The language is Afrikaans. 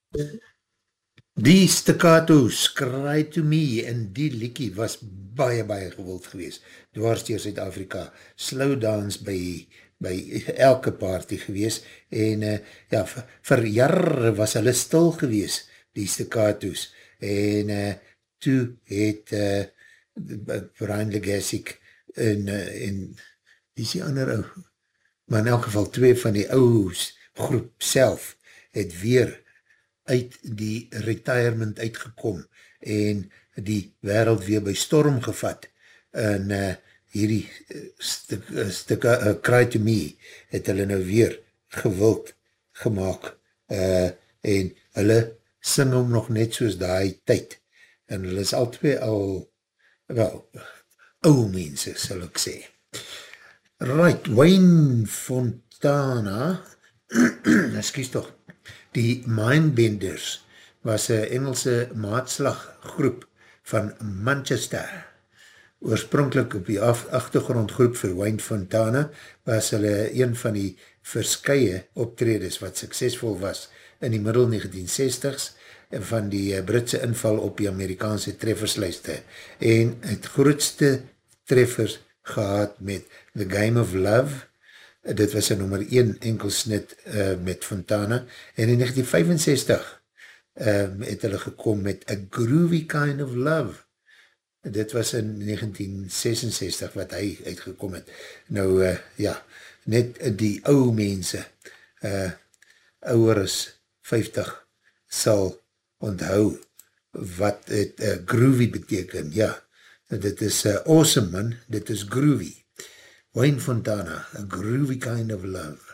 Die Staccatos, Cry to Me, en die liekie was baie, baie gewild gewees, dwars deur Suid-Afrika, slow dance by elke party gewees, en ja, vir jare was hulle stil gewees, die Staccatos, en toe het Brian Legasik en die is die ander ou, maar in elk geval twee van die ouws groep self, het weer uit die retirement uitgekom en die wereld weer by storm gevat en hierdie Cry to Me het hulle nou weer gewild gemaakt en hulle sing hom nog net soos daai tyd en hulle is al twee al wel, ou mense sal ek sê. Right, Wayne Fontana excuse toch, die Mindbenders was een Engelse maatslaggroep van Manchester. Oorspronkelijk op die achtergrondgroep vir Wayne Fontana was hulle een van die verskye optredes wat suksesvol was in die middel 1960s van die Britse inval op die Amerikaanse trefferslijste en het grootste treffers gehad met The Game of Love. Dit was een nummer 1 enkelsnit met Fontana en in 1965 het hulle gekom met A Groovy Kind of Love. Dit was in 1966 wat hy uitgekom het. Nou ja, net die ou mense ouwer as 50 sal onthou wat het groovy beteken. Ja, dit is awesome man, dit is groovy. Wayne Fontana, A Groovy Kind of Love.